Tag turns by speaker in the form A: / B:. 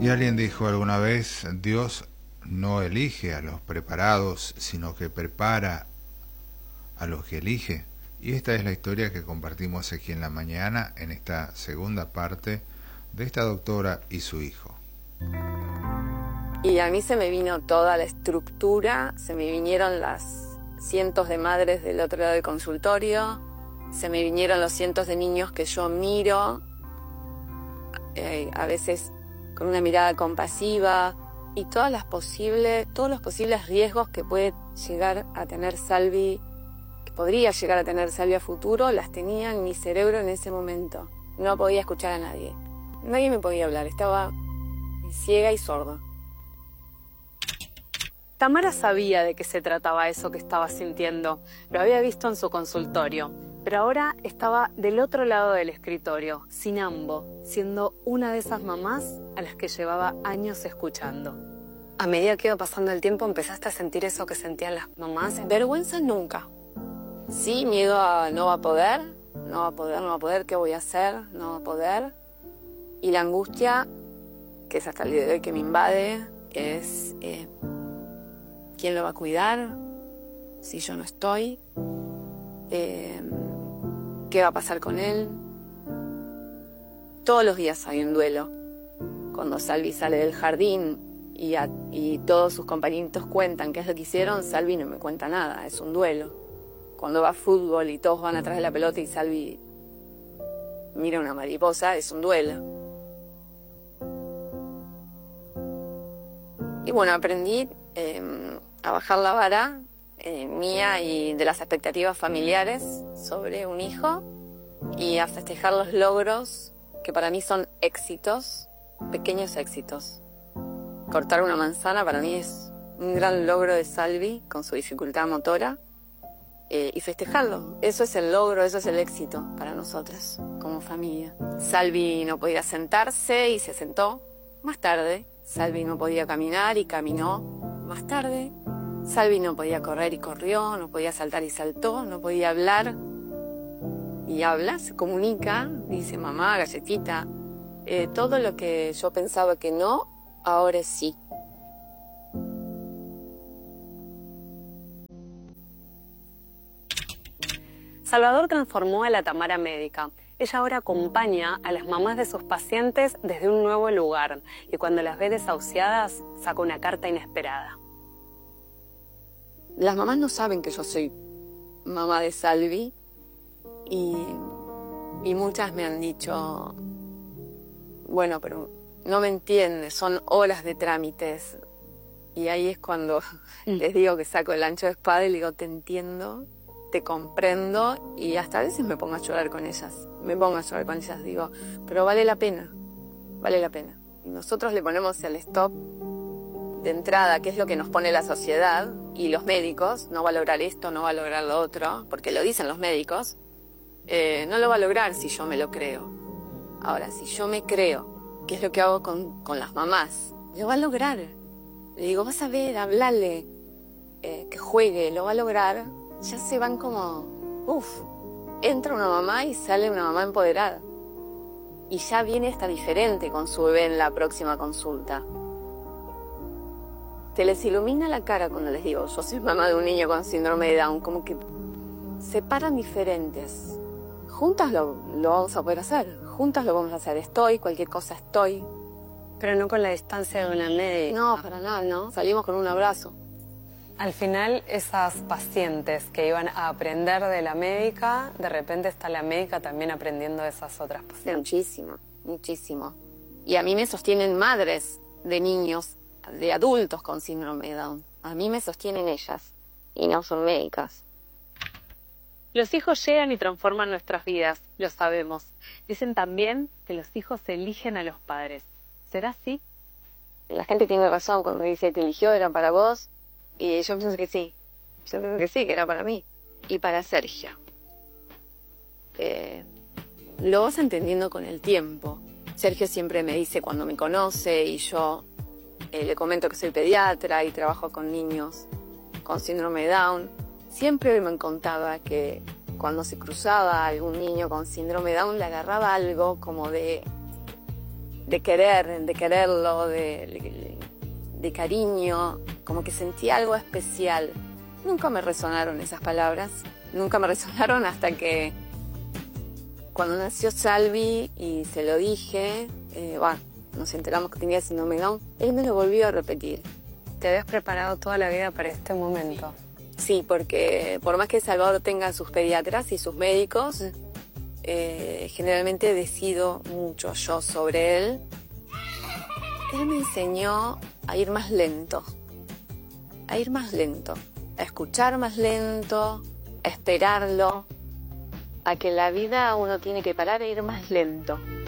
A: Y alguien dijo alguna vez, Dios no elige a los preparados, sino que prepara a los que elige. Y esta es la historia que compartimos aquí en la mañana, en esta segunda parte de esta doctora y su hijo.
B: Y a mí se me vino toda la estructura, se me vinieron las cientos de madres del otro lado del consultorio, se me vinieron los cientos de niños que yo miro, a veces con una mirada compasiva, y todos los posibles riesgos que puede llegar a tener Salvi, que podría llegar a tener Salvi a futuro, las tenía en mi cerebro en ese momento. No podía escuchar a nadie. Nadie me podía hablar, estaba ciega y sorda.
C: Tamara sabía de qué se trataba eso que estaba sintiendo. Lo había visto en su consultorio. Pero ahora estaba del otro lado del escritorio, sin ambos, siendo una de esas mamás a las que llevaba años escuchando.
B: A medida que iba pasando el tiempo, empezaste a sentir eso que sentían las mamás. Vergüenza nunca. Sí, miedo a no va a poder, ¿qué voy a hacer? No va a poder. Y la angustia, que es hasta el día de hoy que me invade, es ¿quién lo va a cuidar si yo no estoy? ¿Qué va a pasar con él? Todos los días hay un duelo. Cuando Salvi sale del jardín y todos sus compañeritos cuentan qué es lo que hicieron, Salvi no me cuenta nada, es un duelo. Cuando va a fútbol y todos van atrás de la pelota y Salvi mira una mariposa, es un duelo. Y bueno, aprendí a bajar la vara mía y de las expectativas familiares sobre un hijo y a festejar los logros que para mí son éxitos, pequeños éxitos. Cortar una manzana para mí es un gran logro de Salvi con su dificultad motora y festejarlo. Eso es el logro, eso es el éxito para nosotras como familia. Salvi no podía sentarse y se sentó más tarde. Salvi no podía caminar y caminó más tarde. Salvi no podía correr y corrió, no podía saltar y saltó, no podía hablar y habla, se comunica, dice mamá, galletita. Todo lo que yo pensaba que no, ahora sí.
C: Salvador transformó a la Tamara médica. Ella ahora acompaña a las mamás de sus pacientes desde un nuevo lugar y cuando las ve desahuciadas, saca una carta inesperada.
B: Las mamás no saben que yo soy mamá de Salvi y muchas me han dicho, bueno, pero no me entiendes, son horas de trámites. Y ahí es cuando les digo que saco el ancho de espada y le digo, te entiendo, te comprendo, y hasta a veces me pongo a llorar con ellas. Digo, pero vale la pena. Y nosotros le ponemos el stop de entrada, que es lo que nos pone la sociedad y los médicos, no va a lograr esto, no va a lograr lo otro, porque lo dicen los médicos, no lo va a lograr si yo me lo creo. Ahora, si yo me creo, ¿qué es lo que hago con las mamás? Lo va a lograr. Le digo, vas a ver, hablale, que juegue, lo va a lograr. Ya se van como, entra una mamá y sale una mamá empoderada. Y ya viene esta diferente con su bebé en la próxima consulta. Se les ilumina la cara cuando les digo, yo soy mamá de un niño con síndrome de Down, como que se paran diferentes. Juntas lo vamos a poder hacer, juntas lo vamos a hacer. Cualquier cosa estoy.
C: Pero no con la distancia de una médica.
B: No, para nada, no. Salimos con un abrazo.
C: Al final, esas pacientes que iban a aprender de la médica, de repente está la médica también aprendiendo de esas otras pacientes.
B: Muchísimo. Y a mí me sostienen madres de niños, de adultos con síndrome de Down. A mí me sostienen ellas y no son médicas.
C: Los hijos llegan y transforman nuestras vidas, lo sabemos. Dicen también que los hijos eligen a los padres. ¿Será así?
B: La gente tiene razón cuando dice, te eligió, era para vos. Y yo pienso que sí. Que era para mí. Y para Sergio. Lo vas entendiendo con el tiempo. Sergio siempre me dice cuando me conoce y yo le comento que soy pediatra y trabajo con niños con síndrome de Down. Siempre me contaba que cuando se cruzaba algún niño con síndrome de Down le agarraba algo como de quererlo, de cariño, como que sentía algo especial. Nunca me resonaron esas palabras, nunca me resonaron hasta que cuando nació Salvi y se lo dije, nos enteramos que tenía síndrome de Down, él me lo volvió a repetir.
C: ¿Te habías preparado toda la vida para este momento?
B: Sí, porque por más que Salvador tenga sus pediatras y sus médicos, generalmente decido mucho yo sobre él. Él me enseñó a ir más lento, a escuchar más lento, a esperarlo, a que la vida uno tiene que parar e ir más lento.